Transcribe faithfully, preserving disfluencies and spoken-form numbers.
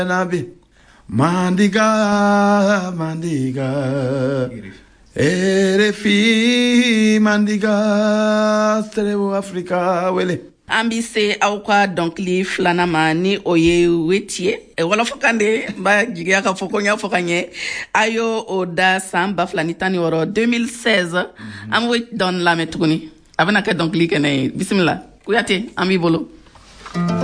Mandiga, Mandiga, R F I, Mandiga, Stereo Africa, wele. An bi se aw ka dɔnkili filanan ma ni o ye weti ye wolofakan de ba jigiya ka fɔ ko n y'a fɔ ka ɲɛ a y'o o da san ba fila ni tan ni wɔɔrɔ deux mille seize an bɛ dɔn lamɛn tuguni a bɛna kɛ dɔnkili kɛnɛ ye bisimila Kuyate an b'i bolo.